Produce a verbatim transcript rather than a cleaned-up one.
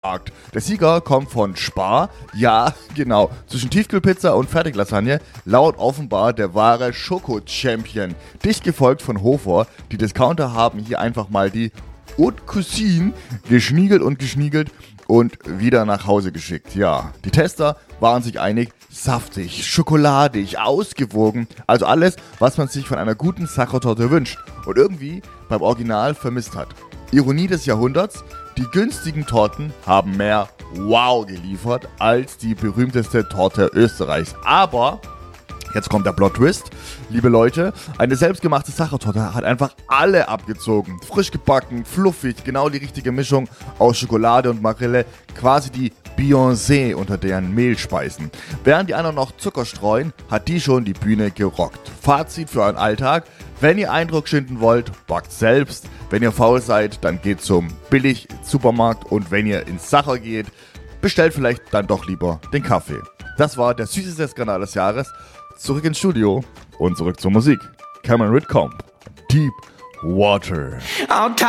Markt. Der Sieger kommt von Spar. Ja, genau. Zwischen Tiefkühlpizza und Fertiglasagne laut offenbar der wahre Schoko-Champion. Dicht gefolgt von Hofer. Die Discounter haben hier einfach mal die Haute Cuisine geschniegelt und geschniegelt und wieder nach Hause geschickt. Ja, die Tester waren sich einig, saftig, schokoladig, ausgewogen, also alles, was man sich von einer guten Sachertorte wünscht und irgendwie beim Original vermisst hat. Ironie des Jahrhunderts, die günstigen Torten haben mehr Wow geliefert als die berühmteste Torte Österreichs. Aber jetzt kommt der Plot-Twist. Liebe Leute, eine selbstgemachte Sachertorte hat einfach alle abgezogen. Frisch gebacken, fluffig, genau die richtige Mischung aus Schokolade und Marille. Quasi die Beyoncé unter deren Mehlspeisen. Während die anderen noch Zucker streuen, hat die schon die Bühne gerockt. Fazit für euren Alltag. Wenn ihr Eindruck schinden wollt, backt selbst. Wenn ihr faul seid, dann geht zum Billig-Supermarkt. Und wenn ihr ins Sacher geht, bestellt vielleicht dann doch lieber den Kaffee. Das war der süßeste Skandal des Jahres. Zurück ins Studio und zurück zur Musik. Cameron Whitcomb, Deep Water.